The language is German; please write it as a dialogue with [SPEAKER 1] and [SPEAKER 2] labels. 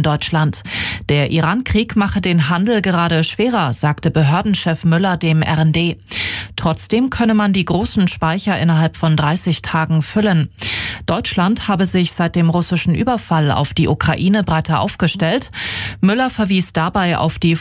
[SPEAKER 1] in Deutschland. Der Iran-Krieg mache den Handel gerade schwerer, sagte Behördenchef Müller dem RND. Trotzdem könne man die großen Speicher innerhalb von 30 Tagen füllen. Deutschland habe sich seit dem russischen Überfall auf die Ukraine breiter aufgestellt. Müller verwies dabei auf die